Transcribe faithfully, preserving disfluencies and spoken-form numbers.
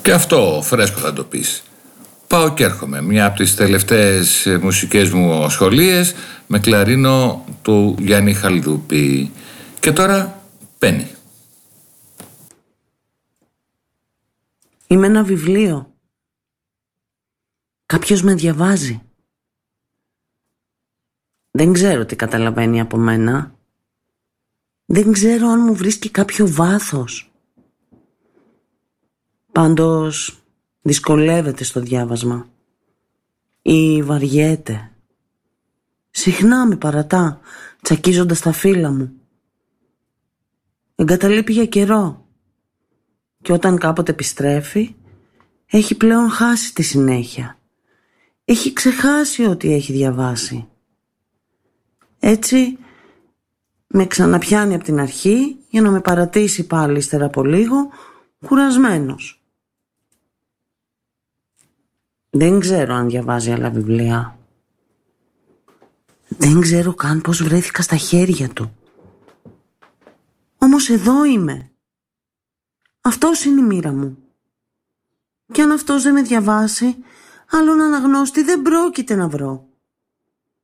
Και αυτό φρέσκο θα το πεις. Πάω και έρχομαι. Μια από τις τελευταίες μουσικές μου σχολίες με κλαρίνο του Γιάννη Χαλδούπη. Και τώρα Πέννη. Είμαι ένα βιβλίο. Κάποιος με διαβάζει. Δεν ξέρω τι καταλαβαίνει από μένα. Δεν ξέρω αν μου βρίσκει κάποιο βάθος. Πάντως δυσκολεύεται στο διάβασμα ή βαριέται. Συχνά με παρατά, τσακίζοντας τα φύλλα μου. Εγκαταλείπει για καιρό και όταν κάποτε επιστρέφει έχει πλέον χάσει τη συνέχεια. Έχει ξεχάσει ό,τι έχει διαβάσει. Έτσι με ξαναπιάνει από την αρχή για να με παρατήσει πάλι ύστερα από λίγο, κουρασμένος. Δεν ξέρω αν διαβάζει άλλα βιβλία. Δεν ξέρω καν πώς βρέθηκα στα χέρια του. Όμως εδώ είμαι. Αυτός είναι η μοίρα μου. Και αν αυτός δεν με διαβάσει, άλλον αναγνώστη δεν πρόκειται να βρω.